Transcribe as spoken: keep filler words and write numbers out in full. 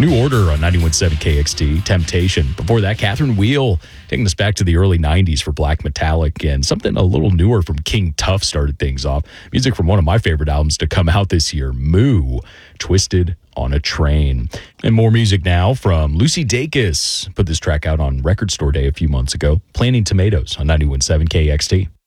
New Order on ninety-one point seven K X T, Temptation. Before that, Catherine Wheel taking us back to the early nineties for Black Metallic, and something a little newer from King Tuff started things off. Music from one of my favorite albums to come out this year, Moo, Twisted on a Train. And more music now from Lucy Dacus. Put this track out on Record Store Day a few months ago, Planting Tomatoes on ninety-one point seven K X T.